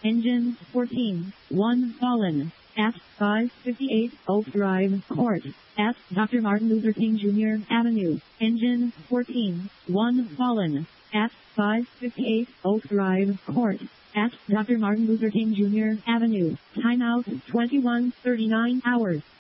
Engine 14, 1 fallen. At 558 Oak Drive Court. At Dr. Martin Luther King Jr. Avenue. Engine 14, 1 fallen. At 558 Oak Drive Court. At Dr. Martin Luther King Jr. Avenue. Timeout 21:39 hours.